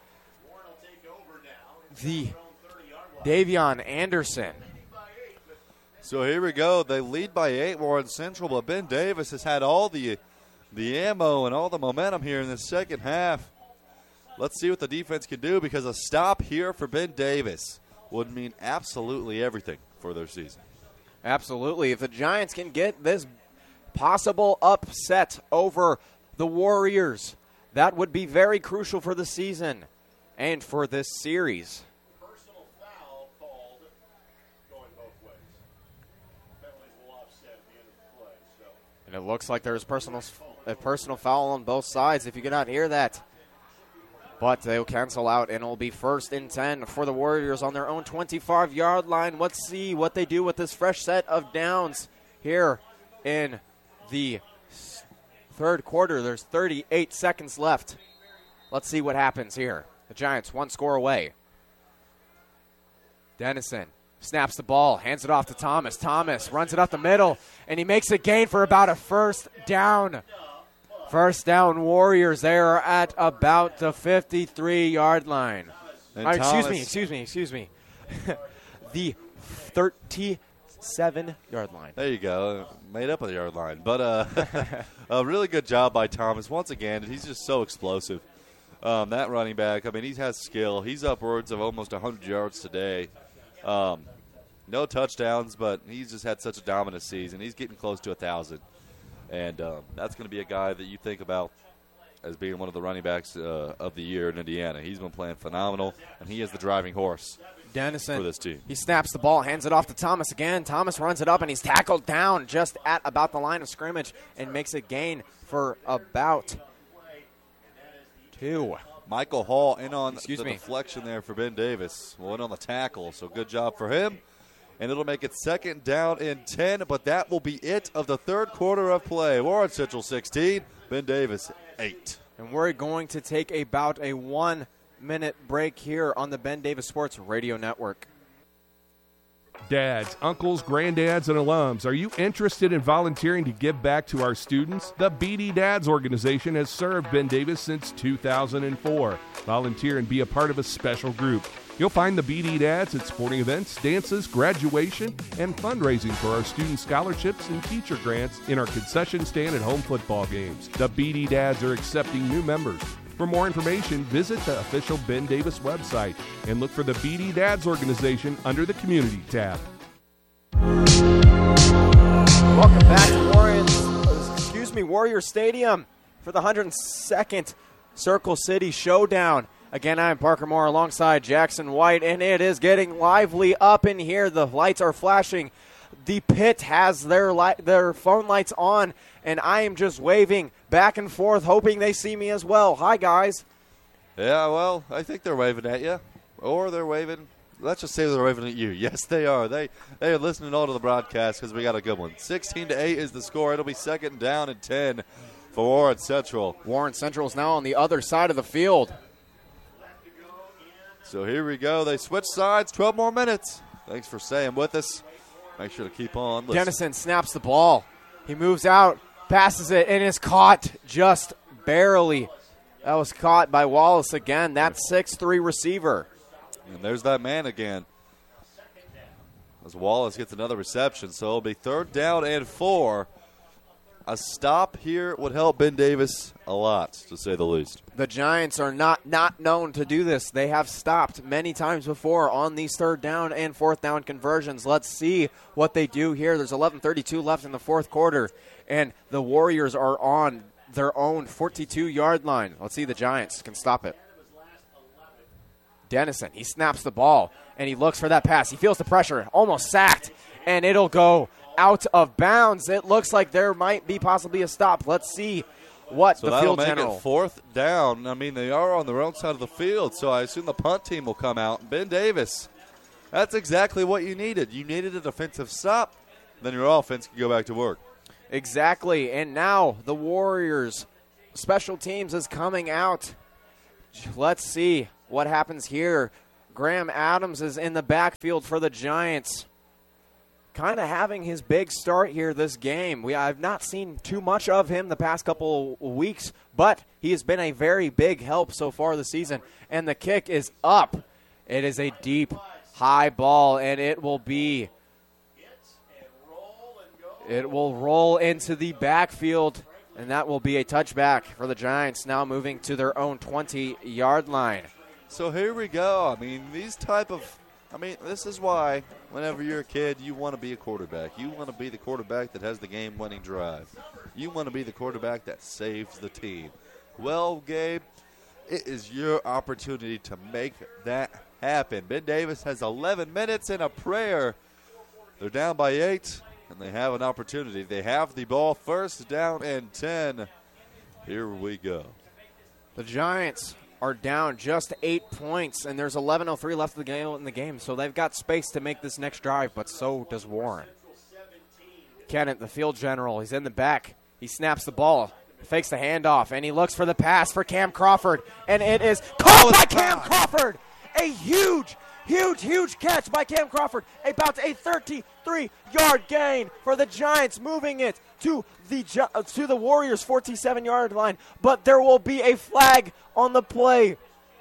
the Davion Anderson. So here we go. They lead by eight, Warren Central, but Ben Davis has had all the the ammo and all the momentum here in the second half. Let's see what the defense can do, because a stop here for Ben Davis would mean absolutely everything for their season. Absolutely. If the Giants can get this possible upset over the Warriors, that would be very crucial for the season and for this series. Personal foul called going both ways. Penalties will offset at the end of the play. So. And it looks like there's personal a personal foul on both sides, if you cannot hear that. But they'll cancel out, and it'll be first and ten for the Warriors on their own twenty-five-yard line. Let's see what they do with this fresh set of downs here in the third quarter. There's thirty-eight seconds left. Let's see what happens here. The Giants one score away. Dennison snaps the ball, hands it off to Thomas. Thomas runs it up the middle, and he makes a gain for about a first down. First down, Warriors. They are at about the fifty-three-yard line. And Uh, excuse Thomas- me, excuse me, excuse me. The thirty-seven-yard line. There you go. Made up of the yard line. But uh, a really good job by Thomas. Once again, he's just so explosive. Um, that running back, I mean, he has skill. He's upwards of almost one hundred yards today. Um, no touchdowns, but he's just had such a dominant season. He's getting close to one thousand. And um, that's going to be a guy that you think about as being one of the running backs uh, of the year in Indiana. He's been playing phenomenal, and he is the driving horse Dennison, for this team. he snaps the ball, hands it off to Thomas again. Thomas runs it up, and he's tackled down just at about the line of scrimmage and makes a gain for about two. Michael Hall in on Excuse the me. deflection there for Ben Davis. Well, in on the tackle, so good job for him. And it'll make it second down and ten, but that will be it of the third quarter of play. Warren Central sixteen, Ben Davis eight. And we're going to take about a one-minute break here on the Ben Davis Sports Radio Network. Dads, uncles, granddads, and alums, are you interested in volunteering to give back to our students? The B D Dads organization has served Ben Davis since two thousand four. Volunteer and be a part of a special group. You'll find the B D Dads at sporting events, dances, graduation, and fundraising for our student scholarships and teacher grants in our concession stand at home football games. The B D Dads are accepting new members. For more information, visit the official Ben Davis website and look for the B D Dads organization under the Community tab. Welcome back to Warriors, excuse me, Warrior Stadium for the one hundred second Circle City Showdown. Again, I'm Parker Moore alongside Jackson White, and it is getting lively up in here. The lights are flashing. The pit has their light, their phone lights on, and I am just waving back and forth, hoping they see me as well. Hi, guys. Yeah, well, I think they're waving at you. Or they're waving. Let's just say they're waving at you. Yes, they are. They they are listening all to the broadcast because we got a good one. sixteen to eight is the score. It'll be second down and ten for Warren Central. Warren Central is now on the other side of the field. So here we go. They switch sides. twelve more minutes. Thanks for staying with us. Make sure to keep on listening. Dennison snaps the ball. He moves out, passes it, and is caught just barely. That was caught by Wallace again. That six three receiver. And there's that man again. As Wallace gets another reception. So it'll be third down and four. A stop here would help Ben Davis a lot, to say the least. The Giants are not, not known to do this. They have stopped many times before on these third down and fourth down conversions. Let's see what they do here. There's eleven thirty-two left in the fourth quarter, and the Warriors are on their own forty-two-yard line. Let's see if the Giants can stop it. Dennison, he snaps the ball, and he looks for that pass. He feels the pressure, almost sacked, and it'll go out of bounds. It looks like there might be possibly a stop. Let's see what So the that'll field make general. it fourth down. I mean, they are on their own side of the field, so I assume the punt team will come out. Ben Davis, that's exactly what you needed. You needed a defensive stop, then your offense can go back to work. Exactly, and now the Warriors special teams is coming out. Let's see what happens here. Graham Adams is in the backfield for the Giants. Kind of having his big start here this game. We I've not seen too much of him the past couple weeks, but he has been a very big help so far this season. And the kick is up. It is a deep, high ball, and it will be It will roll into the backfield, and that will be a touchback for the Giants, now moving to their own twenty-yard line. So here we go. I mean, these type of – I mean, this is why whenever you're a kid, you want to be a quarterback. You want to be the quarterback that has the game-winning drive. You want to be the quarterback that saves the team. Well, Gabe, it is your opportunity to make that happen. Ben Davis has eleven minutes and a prayer. They're down by eight. And they have an opportunity. They have the ball, first down and ten. Here we go. The Giants are down just eight points, and there's eleven oh three left in the game, in the game, so they've got space to make this next drive, but so does Warren. Kennett, the field general, he's in the back. He snaps the ball, fakes the handoff, and he looks for the pass for Cam Crawford, and it is caught by Cam Crawford. A huge Huge, huge catch by Cam Crawford. About a thirty-three-yard gain for the Giants, moving it to the to the Warriors' forty-seven-yard line. But there will be a flag on the play.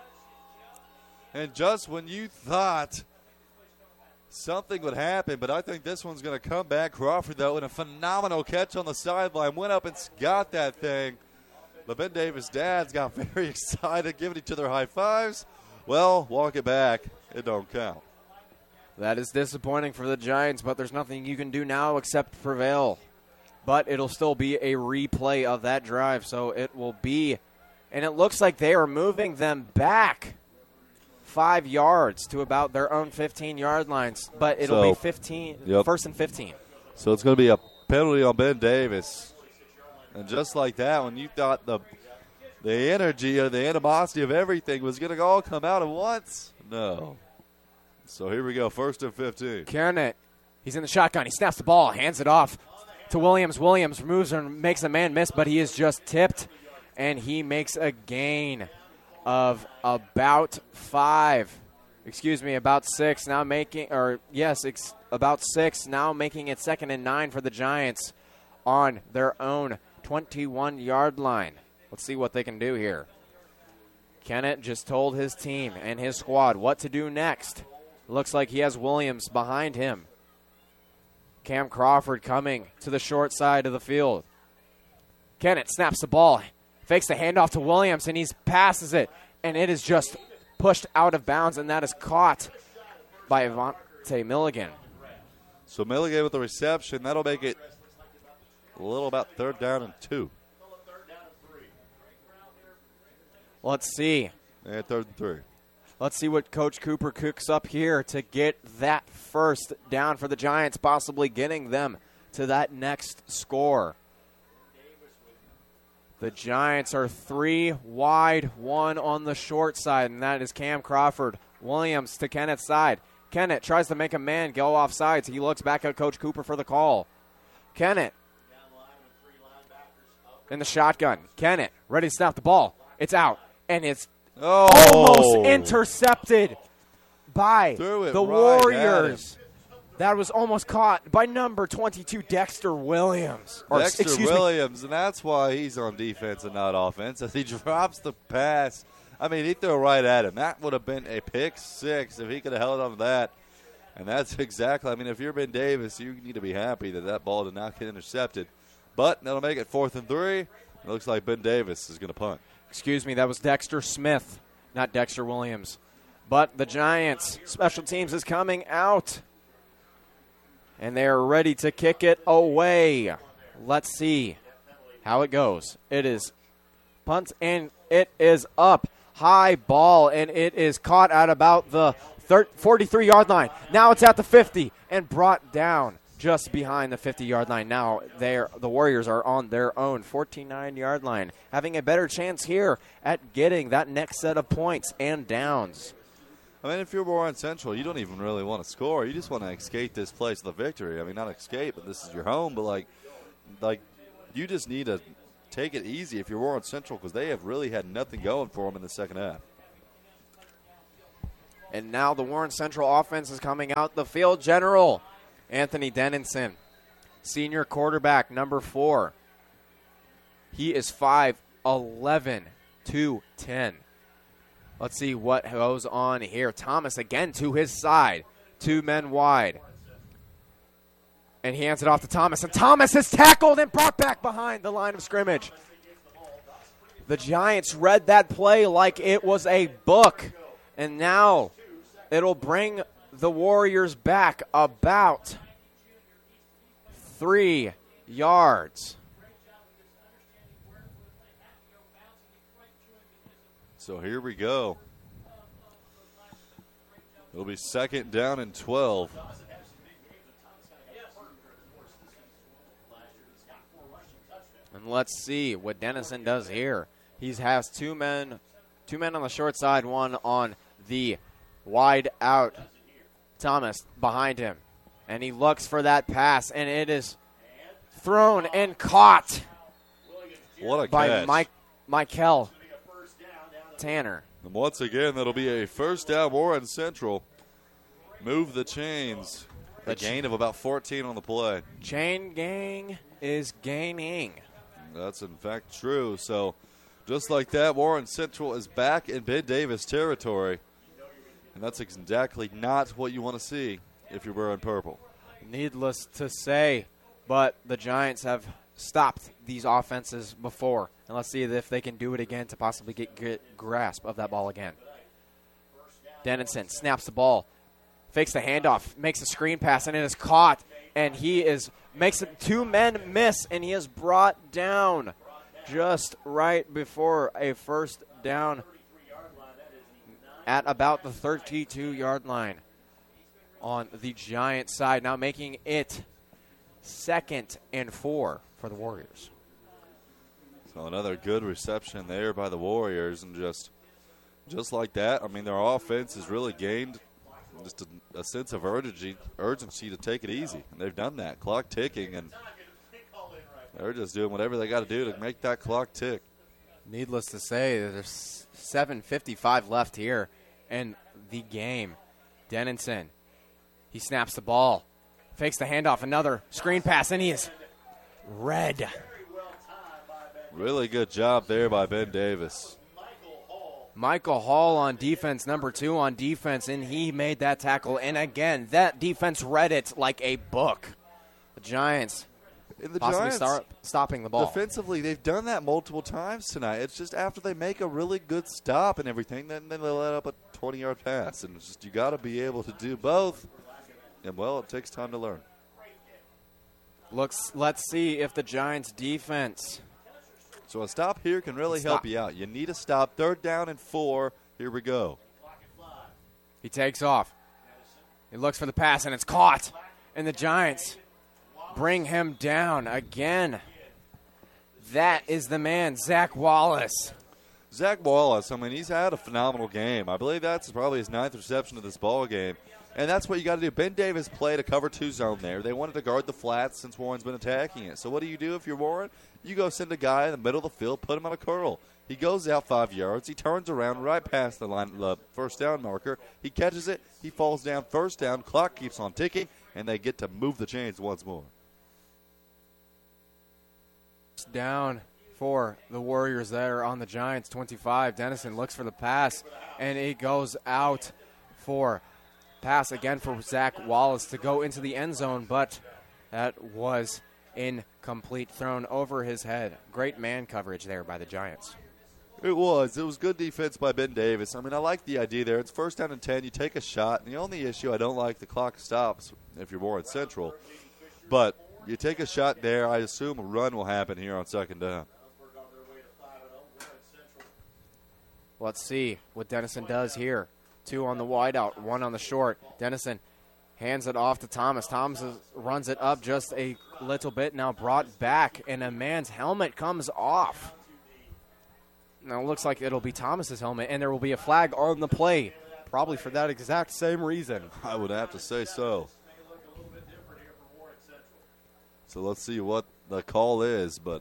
And just when you thought something would happen, but I think this one's going to come back. Crawford, though, in a phenomenal catch on the sideline, went up and got that thing. But Ben Davis' dads got very excited, giving each other high fives. Well, walk it back. It don't count. That is disappointing for the Giants, but there's nothing you can do now except prevail. But it'll still be a replay of that drive, so it will be. And it looks like they are moving them back five yards to about their own fifteen-yard lines. But it'll So, be fifteen, yep. first and fifteen. So it's going to be a penalty on Ben Davis. And just like that, when you thought the the energy or the animosity of everything was going to all come out at once, no. So here we go, first and fifteen. Kennett, he's in the shotgun. He snaps the ball, hands it off to Williams. Williams moves and makes a man miss, but he is just tipped, and he makes a gain of about five. Excuse me, about six. Now making, or yes, ex, about six. Now making it second and nine for the Giants on their own twenty-one-yard line. Let's see what they can do here. Kennett just told his team and his squad what to do next. Looks like he has Williams behind him. Cam Crawford coming to the short side of the field. Kennett snaps the ball, fakes the handoff to Williams, and he passes it. And it is just pushed out of bounds, and that is caught by Avante Milligan. So Milligan with the reception. That'll make it a little about third down and two. Let's see. And third and three. Let's see what Coach Cooper cooks up here to get that first down for the Giants, possibly getting them to that next score. The Giants are three wide, one on the short side, and that is Cam Crawford. Williams to Kennett's side. Kennett tries to make a man go off sides. He looks back at Coach Cooper for the call. Kennett in the shotgun. Kennett ready to snap the ball. It's out, and it's oh. almost intercepted by Threw it the right Warriors. That was almost caught by number twenty-two, Dexter Williams. Or, Dexter excuse Williams, and that's why he's on defense and not offense, as he drops the pass. I mean, he threw it right at him. That would have been a pick six if he could have held on to that. And that's exactly, I mean, if you're Ben Davis, you need to be happy that that ball did not get intercepted. But that'll make it fourth and three. It looks like Ben Davis is going to punt. Excuse me, that was Dexter Smith, not Dexter Williams. But the Giants' special teams is coming out. And they are ready to kick it away. Let's see how it goes. It is punt, and it is up. High ball, and it is caught at about the forty-three-yard line. Now it's at the fifty and brought down just behind the fifty-yard line. Now they're, the Warriors are on their own forty-nine-yard line, having a better chance here at getting that next set of points and downs. I mean, if you're Warren Central, you don't even really want to score. You just want to escape this place with a victory. I mean, not escape, but this is your home. But, like, like you just need to take it easy if you're Warren Central because they have really had nothing going for them in the second half. And now the Warren Central offense is coming out the field. General Anthony Dennison, senior quarterback, number four. He is five eleven, two ten. Let's see what goes on here. Thomas again to his side. Two men wide. And he hands it off to Thomas. And Thomas is tackled and brought back behind the line of scrimmage. The Giants read that play like it was a book. And now it'll bring the Warriors back about three yards. So here we go. It'll be second down and twelve. And let's see what Dennison does here. He has two men, two men on the short side, one on the wide out. Thomas behind him. And he looks for that pass, and it is thrown and caught. What a by catch. Mike Michael Tanner. And once again, that'll be a first down. Warren Central move the chains. A gain of about fourteen on the play. Chain gang is gaining. That's in fact true. So just like that, Warren Central is back in Ben Davis territory. And that's exactly not what you want to see if you're wearing purple. Needless to say, but the Giants have stopped these offenses before. And let's see if they can do it again to possibly get, get grasp of that ball again. Dennison snaps the ball, fakes the handoff, makes a screen pass, and it is caught. And he is makes two men miss, and he is brought down just right before a first down at about the thirty-two-yard line on the Giant side. Now making it second and four for the Warriors. So another good reception there by the Warriors, and just just like that, I mean, their offense has really gained just a, a sense of urgency, urgency to take it easy, and they've done that. Clock ticking, and they're just doing whatever they got to do to make that clock tick. Needless to say, there's seven fifty-five left here in the game. Dennison, he snaps the ball, fakes the handoff, another screen pass, and he is red. Really good job there by Ben Davis. Michael Hall on defense, number two on defense, and he made that tackle. And again, that defense read it like a book. The Giants And the possibly Giants, start stopping the ball. defensively, they've done that multiple times tonight. It's just after they make a really good stop and everything, then, then they let up a twenty-yard pass. And it's just you got to be able to do both. And, well, it takes time to learn. Looks. Let's see if the Giants' defense. So a stop here can really Stop. help you out. You need a stop. Third down and four. Here we go. He takes off. He looks for the pass, and it's caught. And the Giants bring him down again. That is the man, Zach Wallace. Zach Wallace, I mean, he's had a phenomenal game. I believe that's probably his ninth reception of this ball game. And that's what you got to do. Ben Davis played a cover two zone there. They wanted to guard the flats since Warren's been attacking it. So what do you do if you're Warren? You go send a guy in the middle of the field, put him on a curl. He goes out five yards. He turns around right past the line, the first down marker. He catches it. He falls down first down. Clock keeps on ticking, and they get to move the chains once more. Down for the Warriors there on the Giants, twenty-five. Dennison looks for the pass, and it goes out for pass again for Zach Wallace to go into the end zone, but that was incomplete, thrown over his head. Great man coverage there by the Giants. It was. It was good defense by Ben Davis. I mean, I like the idea there. It's first down and ten. You take a shot. And the only issue, I don't like the clock stops if you're Warren Central. But you take a shot there. I assume a run will happen here on second down. Let's see what Dennison does here. Two on the wide out, one on the short. Dennison hands it off to Thomas. Thomas is, runs it up just a little bit, now brought back, and a man's helmet comes off. Now it looks like it'll be Thomas's helmet, and there will be a flag on the play, probably for that exact same reason. I would have to say so. So let's see what the call is, but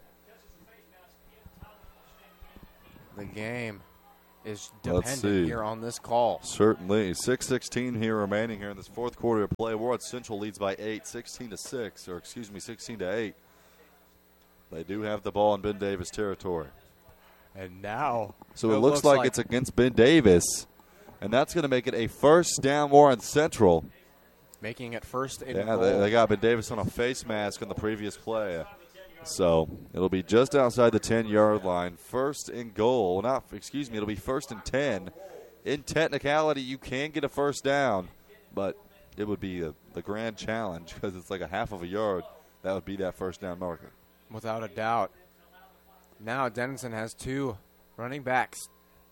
the game is let's see. dependent here on this call. Certainly. six sixteen here remaining here in this fourth quarter of play. Warren Central leads by eight, sixteen to six, or excuse me, sixteen to eight. They do have the ball in Ben Davis territory. And now So it, it looks, looks like, like it's against Ben Davis, and that's going to make it a first down Warren Central. Making it first and yeah, goal. They, they got Ben Davis on a face mask in the previous play. So it'll be just outside the ten-yard line. First and goal. Not, excuse me, it'll be first and ten. In technicality, you can get a first down, but it would be a, the grand challenge because it's like a half of a yard. That would be that first down marker. Without a doubt. Now Dennison has two running backs.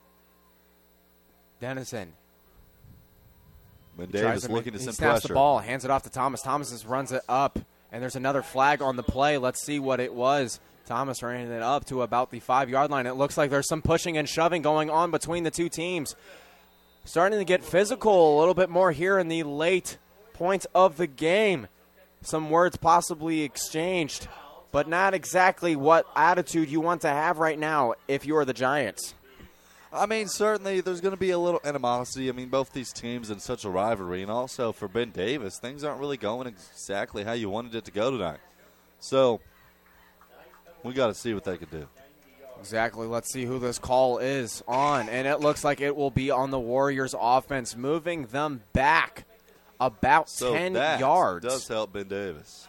Dennison. Ben Davis looking to he send snaps pressure. the ball, hands it off to Thomas. Thomas just runs it up, and there's another flag on the play. Let's see what it was. Thomas ran it up to about the five-yard line. It looks like there's some pushing and shoving going on between the two teams. Starting to get physical a little bit more here in the late points of the game. Some words possibly exchanged, but not exactly what attitude you want to have right now if you are the Giants. I mean, certainly there's going to be a little animosity. I mean, both these teams in such a rivalry, and also for Ben Davis, things aren't really going exactly how you wanted it to go tonight. So we got to see what they can do. Exactly. Let's see who this call is on, and it looks like it will be on the Warriors' offense, moving them back about so ten that yards. Does help Ben Davis.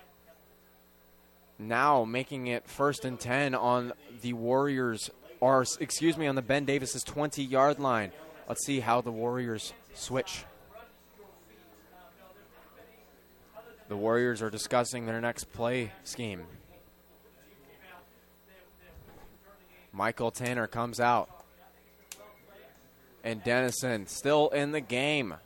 Now making it first and ten on the Warriors. Or, excuse me, on the Ben Davis's twenty-yard line. Let's see how the Warriors switch. The Warriors are discussing their next play scheme. Michael Tanner comes out. And Dennison still in the game.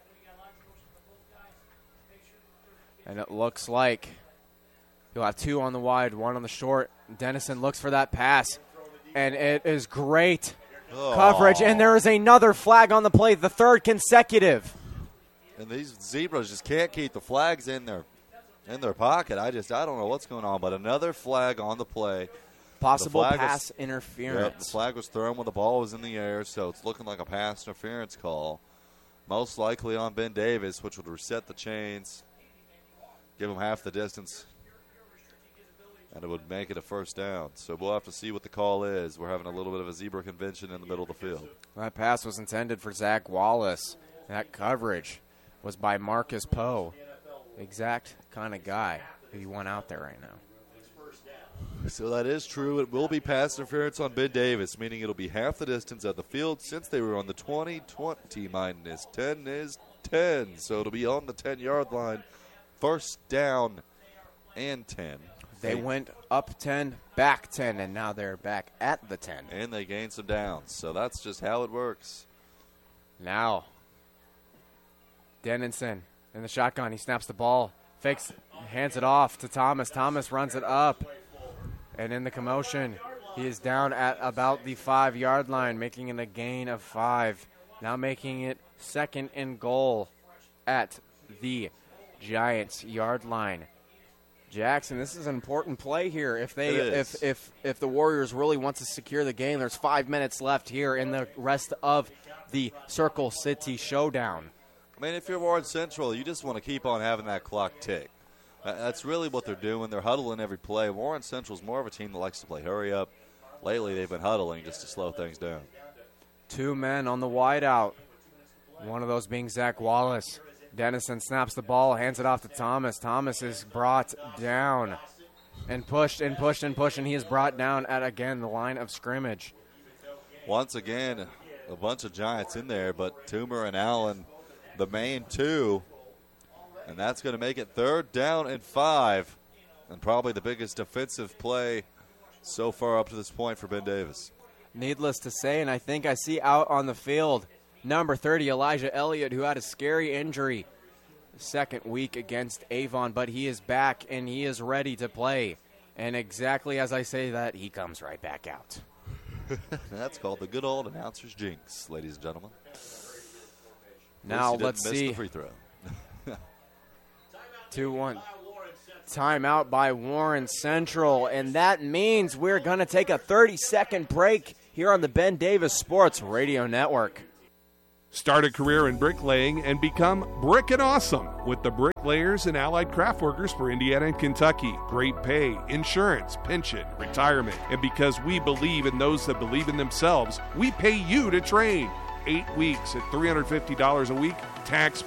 And it looks like you'll have two on the wide, one on the short. Dennison looks for that pass. And it is great oh. coverage. And there is another flag on the play, the third consecutive. And these Zebras just can't keep the flags in their in their pocket. I just I don't know what's going on, but another flag on the play. Possible the pass was, interference. Yep, the flag was thrown when the ball was in the air, so it's looking like a pass interference call. Most likely on Ben Davis, which would reset the chains, give him half the distance. And it would make it a first down. So we'll have to see what the call is. We're having a little bit of a zebra convention in the middle of the field. That pass was intended for Zach Wallace. That coverage was by Marcus Poe. Exact kind of guy who you want out there right now. So that is true. It will be pass interference on Ben Davis, meaning it'll be half the distance at the field since they were on the twenty. twenty minus ten is ten. So it'll be on the ten-yard line. First down and ten. They went up ten, back ten, and now they're back at the ten. And they gained some downs, so that's just how it works. Now, Dennison in the shotgun. He snaps the ball, fakes, hands it off to Thomas. Thomas runs it up, and in the commotion, he is down at about the five-yard line, making it a gain of five. Now making it second and goal at the Giants' yard line. Jackson, this is an important play here. If they, if if if the Warriors really want to secure the game, there's five minutes left here in the rest of the Circle City Showdown. I mean, if you're Warren Central, you just want to keep on having that clock tick. That's really what they're doing. They're huddling every play. Warren Central's more of a team that likes to play hurry up. Lately, they've been huddling just to slow things down. Two men on the wide out. One of those being Zach Wallace. Dennison snaps the ball, hands it off to Thomas. Thomas is brought down and pushed and pushed and pushed, and he is brought down at, again, the line of scrimmage. Once again, a bunch of Giants in there, but Toomer and Allen, the main two, and that's going to make it third down and five, and probably the biggest defensive play so far up to this point for Ben Davis. Needless to say, and I think I see out on the field number thirty, Elijah Elliott, who had a scary injury second week against Avon, but he is back and he is ready to play. And exactly as I say that, he comes right back out. That's called the good old announcer's jinx, ladies and gentlemen. Now let's miss see. The free throw. two one. Timeout by Warren Central, and that means we're going to take a thirty-second break here on the Ben Davis Sports Radio Network. Start a career in bricklaying and become Brickin' Awesome with the Bricklayers and Allied Craft Workers for Indiana and Kentucky. Great pay, insurance, pension, retirement. And because we believe in those that believe in themselves, we pay you to train. Eight weeks at three hundred fifty dollars a week, tax